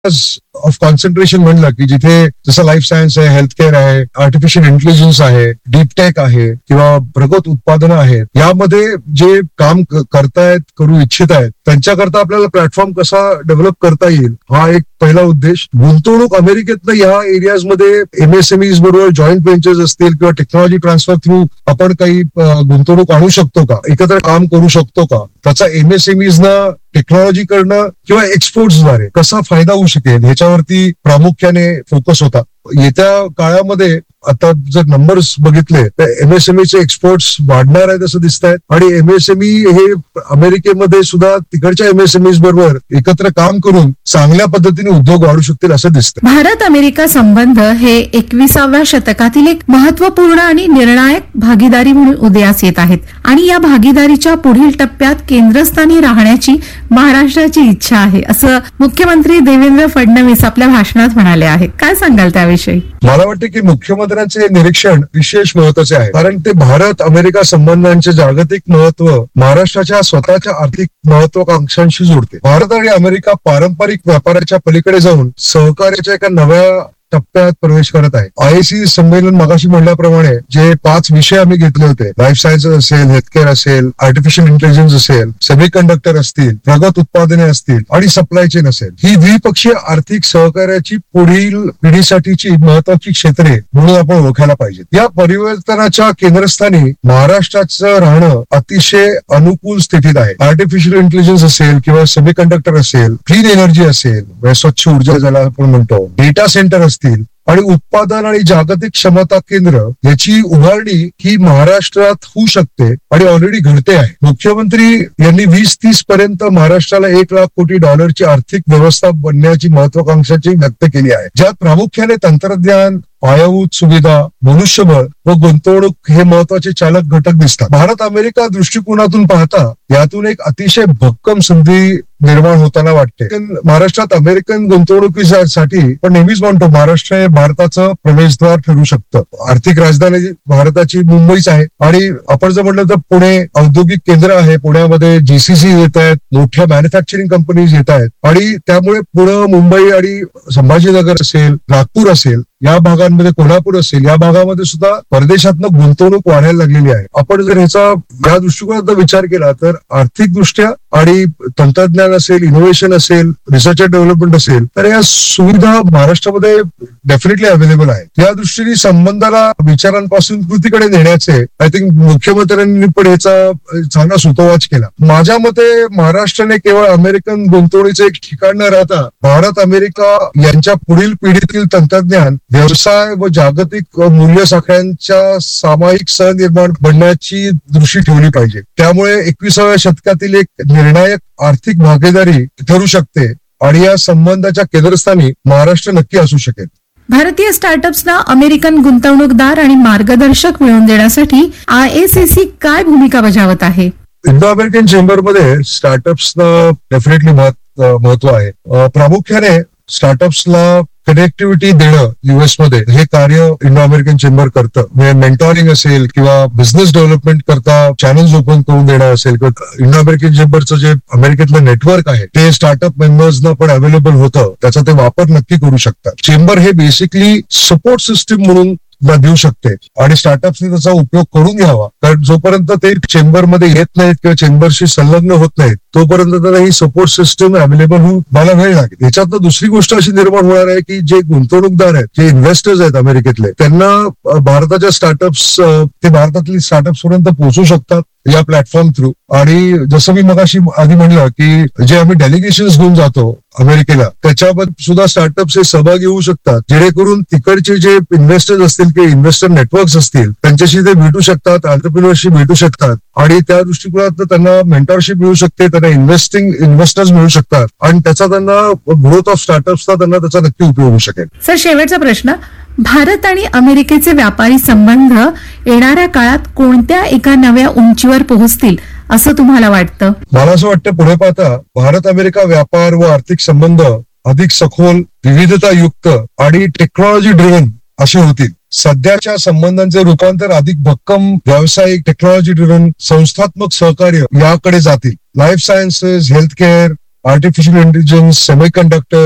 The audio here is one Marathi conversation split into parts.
ऑफ कॉन्सन्ट्रेशन म्हणलं की जिथे जसं लाईफ सायन्स आहे, हेल्थ केअर आहे, आर्टिफिशियल इंटेलिजन्स आहे, डीप टेक आहे किंवा प्रगत उत्पादनं आहेत, यामध्ये जे काम करतायत, करू इच्छित आहेत, त्यांच्याकरता आपल्याला प्लॅटफॉर्म कसा डेव्हलप करता येईल हा एक पहिला उद्देश. गुंतवणूक अमेरिकेतनं या एरियाजमध्ये एमएसएमईज बरोबर जॉईंट व्हेंचर्स असतील किंवा टेक्नॉलॉजी ट्रान्सफर थ्रू आपण काही गुंतवणूक आणू शकतो का, एकत्र काम करू शकतो का, त्याचा एमएसएमईजना टेक्नॉलॉजी करणं किंवा एक्सपोर्ट्सद्वारे कसा फायदा होऊ शकेल ह्याच्यावरती प्रामुख्याने फोकस होता. येत्या काळामध्ये आता जर नंबर्स बघितले तर एमएसएमईचे एक्सपोर्ट्स वाढणार आहेत असं दिसत आहेत आणि एमएसएमई हे अमेरिकेमध्ये सुद्धा तिकडच्या एमएसएमईज बरोबर एकत्र काम करून चांगल्या पद्धतीने उद्योग वाढू शकतील असं दिसतं. भारत अमेरिका संबंध हे 21व्या शतकातील एक महत्वपूर्ण आणि निर्णायक भागीदारी म्हणून उदयास येत आहेत आणि या भागीदारीच्या पुढील टप्प्यात केंद्रस्थानी राहण्याची महाराष्ट्राची इच्छा आहे असं मुख्यमंत्री देवेंद्र फडणवीस आपल्या भाषणात म्हणाले आहेत. काय सांगाल त्याविषयी? मला वाटतं की मुख्यमंत्र्यांचे निरीक्षण विशेष महत्वाचे आहे, कारण ते भारत अमेरिका संबंधांचे जागतिक महत्व महाराष्ट्राच्या स्वतःच्या आर्थिक महत्वाकांक्षांशी जोडते. भारत आणि अमेरिका पारंपरिक व्यापाराच्या पलीकडे जाऊन सहकार्याच्या एका नव्या टप्प्यात प्रवेश करत आहे. आयएसी संमेलन मगाशी म्हणल्याप्रमाणे जे 5 विषय आम्ही घेतले होते, लाईफ सायन्सेस असेल, हेल्थकेअर असेल, आर्टिफिशियल इंटेलिजन्स असेल, सेमीकंडक्टर असतील, प्रगत उत्पादने असतील आणि सप्लाय चेन असेल, ही द्विपक्षीय आर्थिक सहकार्याची पुढील पिढीसाठीची महत्वाची क्षेत्रे म्हणून आपण ओळखायला पाहिजे. या परिवर्तनाच्या केंद्रस्थानी महाराष्ट्राचं राहणं अतिशय अनुकूल स्थितीत आहे. आर्टिफिशियल इंटेलिजन्स असेल किंवा सेमीकंडक्टर असेल, क्लीन एनर्जी असेल, स्वच्छ ऊर्जा ज्याला आपण म्हणतो, डेटा सेंटर असतील आणि उत्पादन आणि जागतिक क्षमता केंद्र याची उभारणी ही महाराष्ट्रात होऊ शकते आणि ऑलरेडी घडते आहे. मुख्यमंत्री यांनी 2030 पर्यंत महाराष्ट्राला $1 लाख कोटी आर्थिक व्यवस्था बनण्याची महत्वाकांक्षाची व्यक्त केली आहे, ज्यात प्रामुख्याने तंत्रज्ञान, पायाभूत सुविधा, मनुष्यबळ व गुंतवणूक हे महत्वाचे चालक घटक दिसतात. भारत अमेरिका दृष्टिकोनातून पाहता यातून एक अतिशय भक्कम संधी निर्माण होताना वाटते. महाराष्ट्रात अमेरिकन गुंतवणुकीसाठी पण नेहमीच म्हणतो महाराष्ट्र हे भारताचं प्रवेशद्वार ठरू शकतं. आर्थिक राजधानी भारताची मुंबईच आहे आणि आपण जर म्हटलं तर पुणे औद्योगिक केंद्र आहे. पुण्यामध्ये जीसीसी येत आहेत, मोठ्या मॅन्युफॅक्चरिंग कंपनीज येत आहेत आणि त्यामुळे पुणे, मुंबई आणि संभाजीनगर असेल, नागपूर असेल, या भागांमध्ये कोल्हापूर असेल, या भागामध्ये सुद्धा परदेशातनं गुंतवणूक वाढायला लागलेली आहे. आपण जर ह्याचा या दृष्टिकोनाचा विचार केला तर आर्थिक दृष्ट्या आणि तंत्रज्ञान असेल, इनोव्हेशन असेल, रिसर्च अँड डेव्हलपमेंट असेल, तर या सुविधा महाराष्ट्रामध्ये डेफिनेटली अवेलेबल आहे. या दृष्टीने संबंधाला विचारांपासून कृतीकडे नेण्याचे आय थिंक मुख्यमंत्र्यांनी पण याचा चांगला सुतोवाच केला. माझ्या मते महाराष्ट्राने केवळ अमेरिकन गुंतवणुकीचे एक ठिकाण न राहता भारत अमेरिका यांच्या पुढील पिढीतील तंत्रज्ञान, व्यवसाय व जागतिक मूल्य साखळ्यांच्या सामायिक सहनिर्माण बनण्याची दृष्टी ठेवली पाहिजे. त्यामुळे 21व्या शतकातील एक निर्णायक आर्थिक भागीदारी ठरू शकते आणि या संबंधाच्या केंद्रस्थानी महाराष्ट्र नक्की असू शकेल. भारतीय स्टार्टअप्सना अमेरिकन गुंतवणूकदार आणि मार्गदर्शक मिळवून देण्यासाठी आयएसीसी काय भूमिका बजावत आहे? इंडो अमेरिकन चेंबरमध्ये स्टार्टअप्सना डेफिनेटली महत्व आहे. प्रामुख्याने स्टार्टअप्सला कनेक्टिव्हिटी देणं युएसमध्ये हे कार्य इंडो अमेरिकन चेंबर करतं. म्हणजे मेंटॉरिंग असेल किंवा बिझनेस डेव्हलपमेंट करता चॅनल्स ओपन करून देणं असेल किंवा इंडो अमेरिकन चेंबरचं जे अमेरिकेतलं नेटवर्क आहे ते स्टार्टअप मेंबर्सना पण अवेलेबल होतं, त्याचा ते वापर नक्की करू शकतात. चेंबर हे बेसिकली सपोर्ट सिस्टीम म्हणून देऊ शकते आणि स्टार्टअप्सने त्याचा उपयोग करून घ्यावा, कारण जोपर्यंत ते चेंबरमध्ये येत नाहीत किंवा चेंबरशी संलग्न होत नाहीत तोपर्यंत त्यांना ही सपोर्ट सिस्टम अवेलेबल होऊन मला वेळ लागेल. याच्यातनं दुसरी गोष्ट अशी निर्माण होणार आहे की जे गुंतवणूकदार आहेत, जे इन्व्हेस्टर्स आहेत अमेरिकेतले, त्यांना भारताच्या स्टार्टअप्स ते भारतातली स्टार्टअप्स पर्यंत पोहोचू शकतात या प्लॅटफॉर्म थ्रू. आणि जसं मी मगाशी आधी म्हणलं की जे आम्ही डेलिगेशन्स घेऊन जातो अमेरिकेला, त्याच्यामध्ये सुद्धा स्टार्टअप्स हे सहभागी होऊ शकतात, जेणेकरून तिकडचे जे इन्व्हेस्टर्स असतील किंवा इन्व्हेस्टर नेटवर्क्स असतील त्यांच्याशी ते भेटू शकतात, एंटरप्रिन्योरशी भेटू शकतात आणि त्या दृष्टिकोनात त्यांना मेंटरशिप मिळू शकते, त्यांना इन्व्हेस्टर्स मिळू शकतात आणि त्याचा त्यांना ग्रोथ ऑफ स्टार्टअप्सचा त्यांना त्याचा नक्की उपयोग होऊ शकेल. सर, शेवटचा प्रश्न, भारत आणि अमेरिकेचे व्यापारी संबंध येणाऱ्या काळात कोणत्या एका नव्या उंचीवर पोहोचतील असं तुम्हाला वाटतं? मला असं वाटतं पुढे पाहता भारत अमेरिका व्यापार व आर्थिक संबंध अधिक सखोल, विविधतायुक्त आणि टेक्नॉलॉजी ड्रिव्हन असे होतील. सध्याच्या संबंधांचे रूपांतर अधिक भक्कम व्यावसायिक, टेक्नॉलॉजी ड्रिव्हन, संस्थात्मक सहकार्य याकडे जातील. Life sciences, healthcare, artificial intelligence, semiconductors,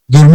दुर्मिळ